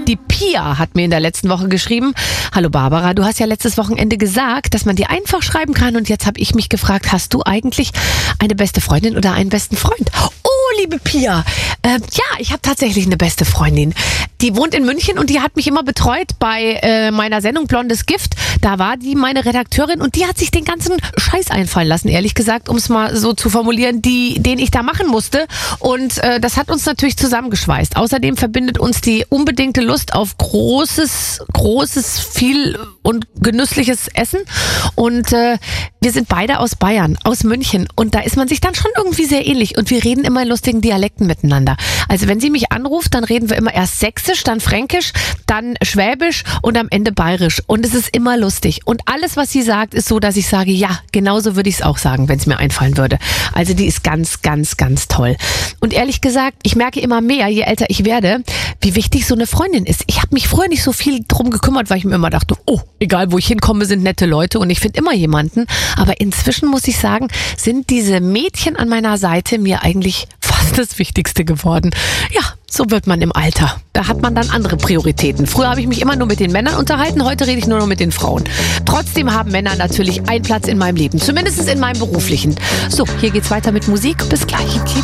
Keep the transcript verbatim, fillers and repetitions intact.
Die Pia hat mir in der letzten Woche geschrieben, hallo Barbara, du hast ja letztes Wochenende gesagt, dass man dir einfach schreiben kann und jetzt habe ich mich gefragt, hast du eigentlich eine beste Freundin oder einen besten Freund? Oh, liebe Pia, äh, ja, ich habe tatsächlich eine beste Freundin. Die wohnt in München und die hat mich immer betreut bei äh, meiner Sendung Blondes Gift. Da war die meine Redakteurin und die hat sich den ganzen Scheiß einfallen lassen, ehrlich gesagt, um es mal so zu formulieren, die, den ich da machen musste. Und äh, das hat uns natürlich zusammengeschweißt. Außerdem verbindet uns die unbedingte Lust auf großes, großes, viel und genüssliches Essen. Und äh, wir sind beide aus Bayern, aus München. Und da ist man sich dann schon irgendwie sehr ähnlich. Und wir reden immer in lustigen Dialekten miteinander. Also wenn sie mich anruft, dann reden wir immer erst Sächsisch, dann Fränkisch, dann Schwäbisch und am Ende Bayerisch. Und es ist immer lustig. Und alles, was sie sagt, ist so, dass ich sage, ja, genauso würde ich es auch sagen, wenn es mir einfallen würde. Also die ist ganz, ganz, ganz toll. Und ehrlich gesagt, ich merke immer mehr, je älter ich werde, wie wichtig so eine Freundin ist. Ich habe mich früher nicht so viel drum gekümmert, weil ich mir immer dachte, oh, egal wo ich hinkomme, sind nette Leute und ich finde immer jemanden. Aber inzwischen muss ich sagen, sind diese Mädchen an meiner Seite mir eigentlich fast das Wichtigste geworden. Ja, so wird man im Alter. Da hat man dann andere Prioritäten. Früher habe ich mich immer nur mit den Männern unterhalten, heute rede ich nur noch mit den Frauen. Trotzdem haben Männer natürlich einen Platz in meinem Leben, zumindest in meinem beruflichen. So, hier geht's weiter mit Musik. Bis gleich.